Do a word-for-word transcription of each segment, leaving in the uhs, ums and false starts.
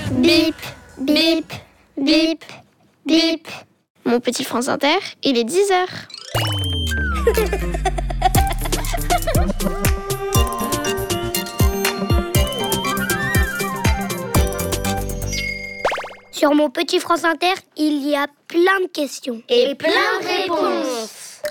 Bip, bip, bip, bip. Mon petit France Inter, il est dix heures. Sur mon petit France Inter, il y a plein de questions. Et plein de réponses.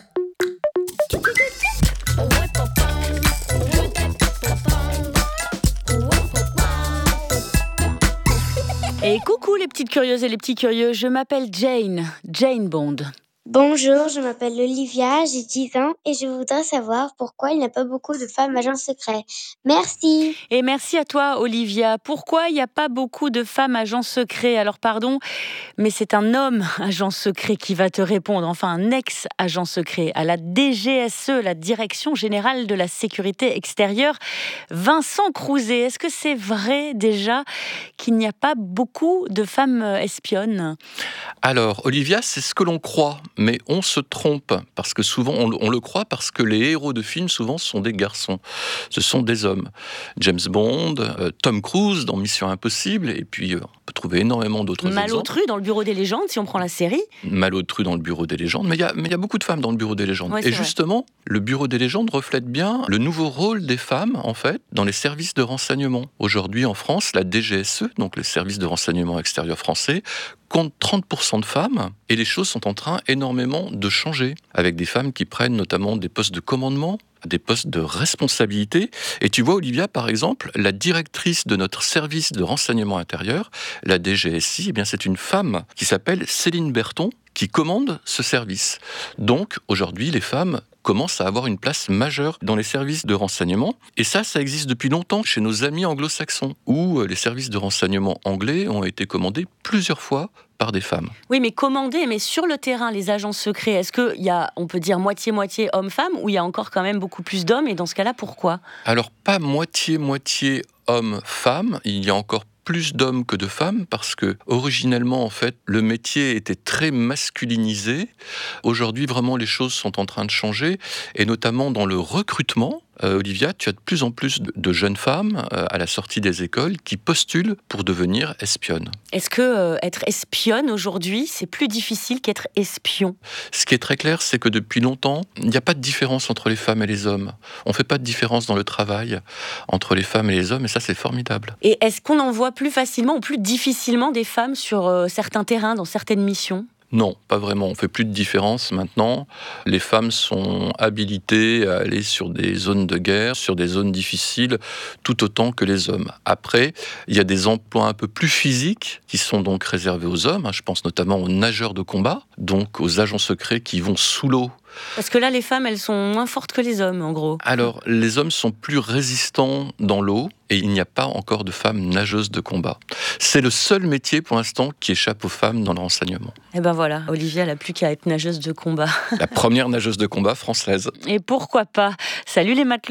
Et coucou les petites curieuses et les petits curieux, je m'appelle Jane, Jane Bond. Bonjour, je m'appelle Olivia, j'ai dix ans et je voudrais savoir pourquoi il n'y a pas beaucoup de femmes agents secrets. Merci. Et merci à toi Olivia. Pourquoi il n'y a pas beaucoup de femmes agents secrets ? Alors pardon, mais c'est un homme agent secret qui va te répondre, enfin un ex-agent secret à la D G S E, la Direction Générale de la Sécurité Extérieure, Vincent Crouzet. Est-ce que c'est vrai déjà qu'il n'y a pas beaucoup de femmes espionnes ? Alors Olivia, c'est ce que l'on croit. Mais on se trompe, parce que souvent, on, on le croit parce que les héros de films, souvent, sont des garçons. Ce sont des hommes. James Bond, euh, Tom Cruise dans Mission Impossible, et puis euh, on peut trouver énormément d'autres exemples. Malotru dans Le Bureau des légendes, si on prend la série. Malotru dans Le Bureau des légendes, mais il y a, mais il y a beaucoup de femmes dans Le Bureau des légendes. Ouais, et justement, vrai. Le Bureau des légendes reflète bien le nouveau rôle des femmes, en fait, dans les services de renseignement. Aujourd'hui, en France, la D G S E, donc le service de renseignement extérieur français, compte trente pour cent de femmes, et les choses sont en train énormément de changer, avec des femmes qui prennent notamment des postes de commandement, des postes de responsabilité. Et tu vois, Olivia, par exemple, la directrice de notre service de renseignement intérieur, la D G S I, eh bien, c'est une femme qui s'appelle Céline Berton, qui commande ce service. Donc, aujourd'hui, les femmes commencent à avoir une place majeure dans les services de renseignement. Et ça, ça existe depuis longtemps chez nos amis anglo-saxons, où les services de renseignement anglais ont été commandés plusieurs fois par des femmes. Oui, mais commandés, mais sur le terrain, les agents secrets, est-ce qu'il y a, on peut dire, moitié-moitié hommes-femmes, ou il y a encore quand même beaucoup plus d'hommes, et dans ce cas-là, pourquoi ? Alors, pas moitié-moitié hommes-femmes, il y a encore plus d'hommes que de femmes, parce que originellement, en fait, le métier était très masculinisé. Aujourd'hui, vraiment, les choses sont en train de changer, et notamment dans le recrutement. Euh, Olivia, tu as de plus en plus de, de jeunes femmes euh, à la sortie des écoles qui postulent pour devenir espionnes. Est-ce que euh, être espionne aujourd'hui, c'est plus difficile qu'être espion ? Ce qui est très clair, c'est que depuis longtemps, il n'y a pas de différence entre les femmes et les hommes. On ne fait pas de différence dans le travail entre les femmes et les hommes, et ça, c'est formidable. Et est-ce qu'on en voit plus facilement ou plus difficilement des femmes sur euh, certains terrains, dans certaines missions ? Non, pas vraiment. On ne fait plus de différence maintenant. Les femmes sont habilitées à aller sur des zones de guerre, sur des zones difficiles, tout autant que les hommes. Après, il y a des emplois un peu plus physiques qui sont donc réservés aux hommes. Je pense notamment aux nageurs de combat, donc aux agents secrets qui vont sous l'eau. Parce que là, les femmes, elles sont moins fortes que les hommes, en gros. Alors, les hommes sont plus résistants dans l'eau et il n'y a pas encore de femmes nageuses de combat. C'est le seul métier, pour l'instant, qui échappe aux femmes dans le renseignement. Et ben voilà, Olivia, elle n'a plus qu'à être nageuse de combat. La première nageuse de combat française. Et pourquoi pas ? Salut les matelots !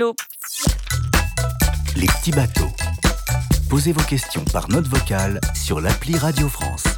Les petits bateaux. Posez vos questions par note vocale sur l'appli Radio France.